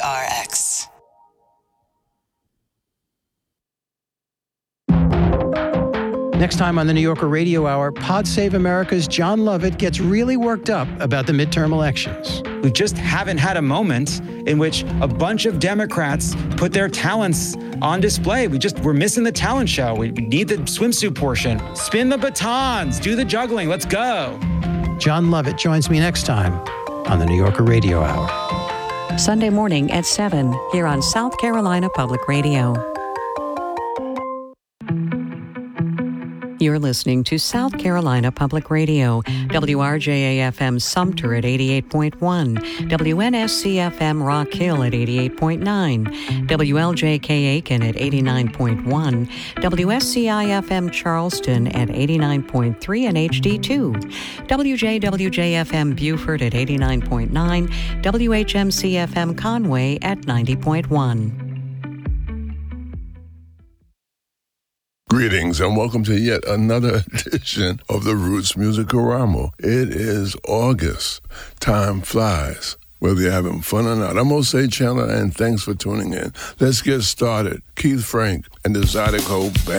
PRX. Next time on the New Yorker Radio Hour, Pod Save America's John Lovett gets really worked up about the midterm elections. We just haven't had a moment in which a bunch of Democrats put their talents on display. We're missing the talent show. We need the swimsuit portion. Spin the batons, do the juggling, let's go. John Lovett joins me next time on the New Yorker Radio Hour. Sunday morning at 7 here on South Carolina Public Radio. You're listening to South Carolina Public Radio, WRJA-FM Sumter at 88.1, WNSC-FM Rock Hill at 88.9, WLJK Aiken at 89.1, WSCI-FM Charleston at 89.3 and HD2, WJWJ-FM Beaufort at 89.9, WHMC-FM Conway at 90.1. Greetings and welcome to yet another edition of the Roots Musicurama. It is August. Time flies, whether you're having fun or not. I'm Osei Chandler, and thanks for tuning in. Let's get started. Keith Frank and the Zydeco Band.